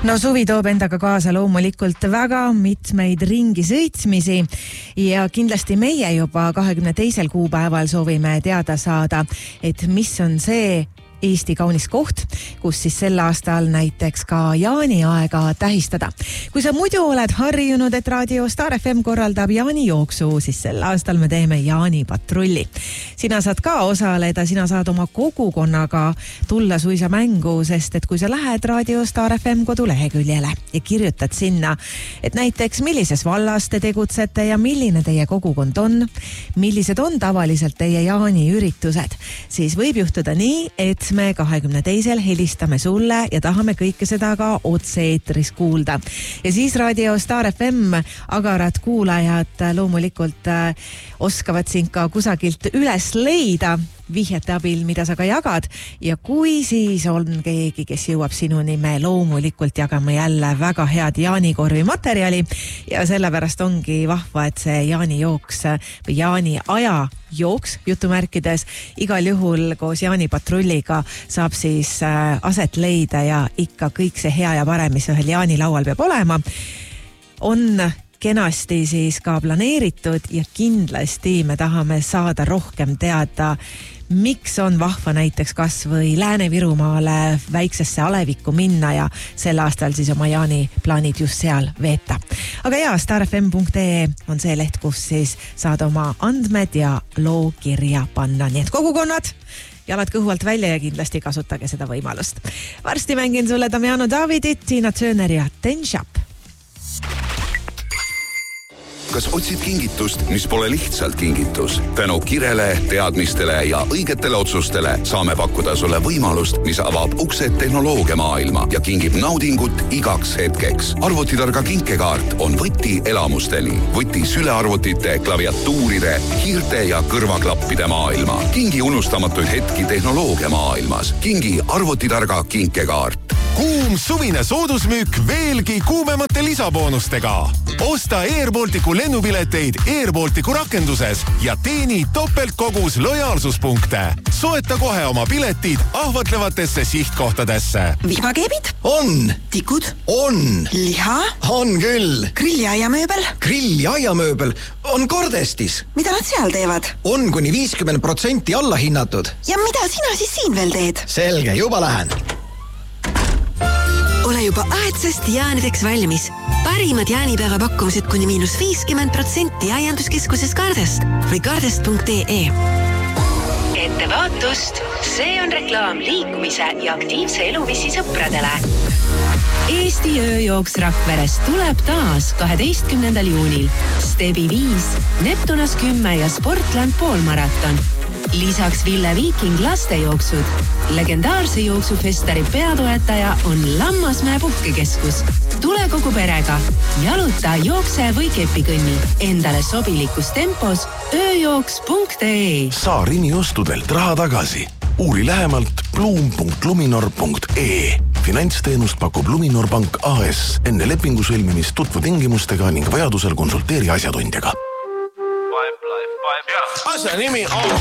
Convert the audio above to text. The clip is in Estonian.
No suvi toob endaga kaasa loomulikult väga mitmeid ringi sõitsmisi ja kindlasti meie juba 22. kuupäeval soovime teada saada, et mis on see Eesti kaunis koht, kus siis sel aastal näiteks ka jaaniaega tähistada. Kui sa muidu oled harjunud, et Raadio Star FM korraldab jaanijooksu, siis sel aastal me teeme jaanipatrulli. Sina saad ka osaleda, sina saad oma kogukonnaga tulla suisa mängu, sest et kui sa lähed Raadio Star FM koduleheküljele ja kirjutad sinna, et näiteks millises vallas te tegutsete ja milline teie kogukond on, millised on tavaliselt teie jaaniüritused, siis võib juhtuda nii, et me 22. helistame sulle ja tahame kõike seda ka otse-eetris kuulda. Ja siis Raadio Star FM agarad kuulajad loomulikult oskavad sind ka kusagilt üles leida vihjete abil, mida sa ka jagad. Ja kui siis on keegi, kes jõuab sinuni, me loomulikult jagame jälle väga head jaanikorvi materjali ja sellepärast ongi vahva, et see jaanijooks või jaaniaja jooks jutumärkides igal juhul koos jaanipatrulliga saab siis aset leida ja ikka kõik see hea ja parem, mis ühel jaanilaual peab olema, on kenasti siis ka planeeritud ja kindlasti me tahame saada rohkem teada, miks on vahva näiteks kas või Lääne-Virumaale väiksesse Alevikku minna ja sel aastal siis oma jaaniplaanid just seal veeta. Aga ja, starfm.ee on see leht, kus siis saad oma andmed ja loo kirja panna. Nii et kogukonnad, jalad kõhu alt välja ja kindlasti kasutage seda võimalust. Varsti mängin sulle Damiano Davidit, Tina Turner ja Tenshap. Kas otsid kingitust, mis pole lihtsalt kingitus? Tänu kirele, teadmistele ja õigetele otsustele saame pakkuda sulle võimalust, mis avab uksed tehnoloogia maailma ja kingib naudingut igaks hetkeks. Arvutitarga kinkekaart on võti elamusteni. Võti sülearvutite, klaviatuuride, hiirte ja kõrvaklappide maailma. Kingi unustamatuid hetki tehnoloogia maailmas. Kingi arvutitarga kinkekaart. Kuum suvine soodusmüük veelgi kuumemate lisaboonustega. Osta Airbalticu lennupileteid Airbalticu rakenduses ja teeni topeltkogus lojaalsuspunkte. Soeta kohe oma piletid ahvatlevatesse sihtkohtadesse. Vihmakeebid? On. Tikud? On. Liha? On küll. Grilliaiamööbel? Grilliaiamööbel on Kordestis. Mida nad seal teevad? On kuni 50% alla hinnatud. Ja mida sina siis siin veel teed? Selge, juba lähen. Ole juba aedsast jaanideks valmis. Parimad jaanipäeva pakkumised kuni -50% aianduskeskuses Kardest või kardest.ee. Ettevaatust! See on reklaam liikumise ja aktiivse eluviisi sõpradele. Eesti ööjooks Rakveres tuleb taas 12. juunil. Stebi 5, Neptunas 10 ja Sportland poolmaraton. Lisaks Ville Viiking lastejooksud. Legendaarse jooksufestari peatoetaja on Lammasmäe puhkekeskus. Tule kogu perega. Jaluta, jookse või kepikõnni. Endale sobilikus tempos ööjooks.ee. Saa Rini ostudelt raha tagasi. Uuri lähemalt bloom.luminor.ee. Finantsteenust pakub Luminor Pank AS. Enne lepingu sõlmimist tutvu tingimustega ning vajadusel konsulteeri asjatundjaga. Asja nimi on